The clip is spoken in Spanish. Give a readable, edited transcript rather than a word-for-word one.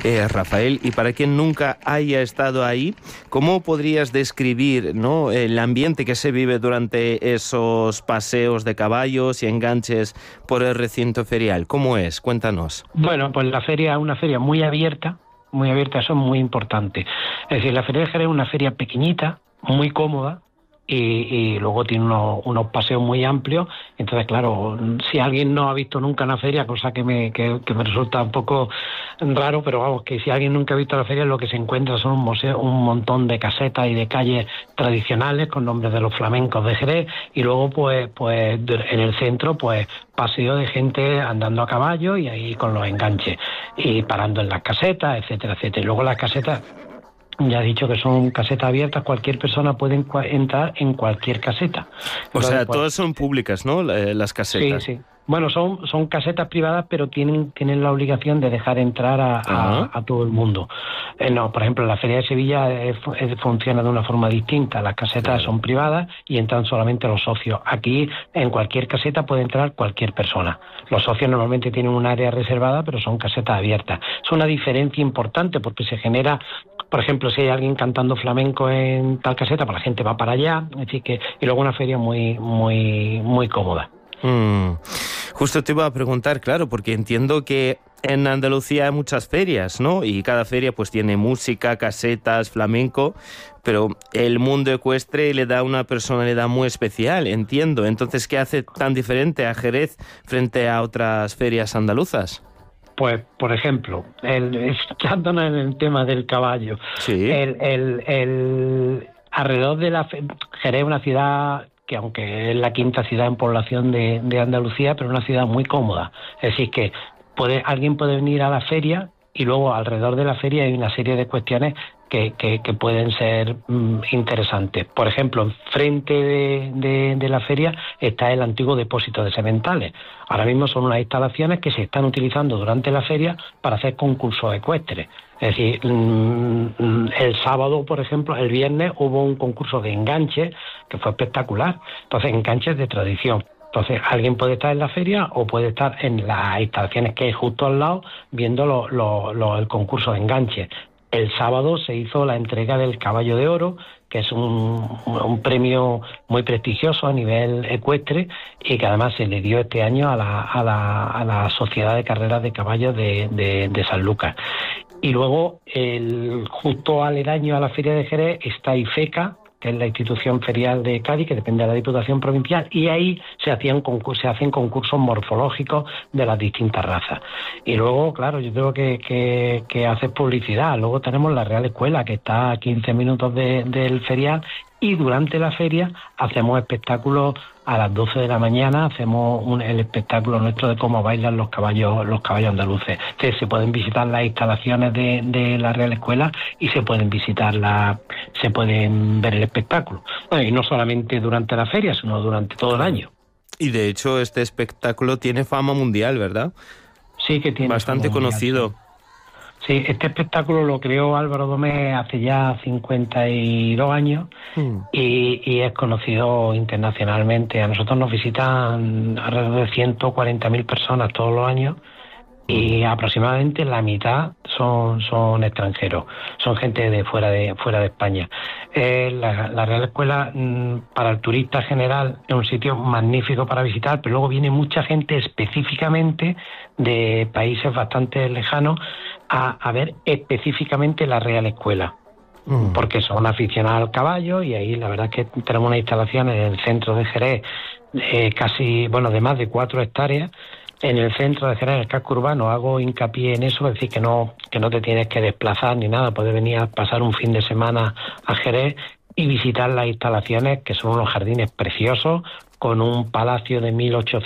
Rafael, y para quien nunca haya estado ahí, ¿cómo podrías describir, ¿no?, el ambiente que se vive durante esos paseos de caballos y enganches por el recinto ferial? ¿Cómo es? Cuéntanos. Bueno, pues la feria es una feria muy abierta, eso es muy importante. Es decir, la Feria de Jerez es una feria pequeñita, muy cómoda, y luego tiene unos paseos muy amplios. Entonces, claro, si alguien no ha visto nunca una feria, cosa que me resulta un poco raro, pero vamos, que si alguien nunca ha visto la feria, lo que se encuentra son un montón de casetas y de calles tradicionales con nombres de los flamencos de Jerez, y luego pues en el centro pues paseo de gente andando a caballo y ahí con los enganches y parando en las casetas, etcétera, etcétera. Y luego las casetas, ya he dicho que son casetas abiertas, cualquier persona puede entrar en cualquier caseta. O sea, todas son públicas, ¿no?, las casetas. Sí. Bueno, son casetas privadas, pero tienen la obligación de dejar entrar a todo el mundo. No, por ejemplo, la Feria de Sevilla funciona de una forma distinta. Las casetas son privadas y entran solamente los socios. Aquí, en cualquier caseta puede entrar cualquier persona. Los socios normalmente tienen un área reservada, pero son casetas abiertas. Es una diferencia importante porque se genera, por ejemplo, si hay alguien cantando flamenco en tal caseta, pues la gente va para allá. Es decir que, y luego una feria muy, muy, muy cómoda. Justo te iba a preguntar, claro, porque entiendo que en Andalucía hay muchas ferias, ¿no? Y cada feria pues tiene música, casetas, flamenco, pero el mundo ecuestre le da una personalidad muy especial, entiendo. Entonces, ¿qué hace tan diferente a Jerez frente a otras ferias andaluzas? Pues, por ejemplo, estándonos en el tema del caballo, sí. Alrededor de Jerez es una ciudad que, aunque es la quinta ciudad en población de Andalucía, pero es una ciudad muy cómoda. Es decir, que alguien puede venir a la feria y luego alrededor de la feria hay una serie de cuestiones que pueden ser interesantes. Por ejemplo, enfrente de la feria está el antiguo depósito de sementales. Ahora mismo son unas instalaciones que se están utilizando durante la feria para hacer concursos ecuestres. Es decir, el sábado, por ejemplo, el viernes hubo un concurso de enganches que fue espectacular. Entonces, enganches de tradición. Entonces, alguien puede estar en la feria o puede estar en las instalaciones que hay justo al lado viendo el concurso de enganches. El sábado se hizo la entrega del Caballo de Oro, que es un premio muy prestigioso a nivel ecuestre y que además se le dio este año a la Sociedad de Carreras de Caballos de Sanlúcar. Y luego, justo aledaño a la Feria de Jerez, está IFECA, que es la institución ferial de Cádiz, que depende de la Diputación Provincial, y ahí se hacen concursos morfológicos de las distintas razas. Y luego, claro, yo tengo que hacer publicidad. Luego tenemos la Real Escuela, que está a 15 minutos del ferial, y durante la feria hacemos espectáculos a las 12 de la mañana, hacemos el espectáculo nuestro de cómo bailan los caballos andaluces. Entonces se pueden visitar las instalaciones de la Real Escuela y se pueden ver el espectáculo. Bueno, y no solamente durante la feria, sino durante todo el año. Y de hecho este espectáculo tiene fama mundial, ¿verdad? Sí, que tiene bastante fama mundial, conocido. sí. Sí, este espectáculo lo creó Álvaro Domé hace ya 52 años y es conocido internacionalmente. A nosotros nos visitan alrededor de 140.000 personas todos los años y aproximadamente la mitad son extranjeros, son gente de fuera de España. La Real Escuela, para el turista general, es un sitio magnífico para visitar, pero luego viene mucha gente específicamente de países bastante lejanos a ver específicamente la Real Escuela, porque son aficionados al caballo, y ahí la verdad es que tenemos unas instalaciones en el centro de Jerez de más de 4 hectáreas. En el centro de Jerez, en el casco urbano, hago hincapié en eso, es decir, que no te tienes que desplazar ni nada, puedes venir a pasar un fin de semana a Jerez y visitar las instalaciones, que son unos jardines preciosos, con un palacio de 1800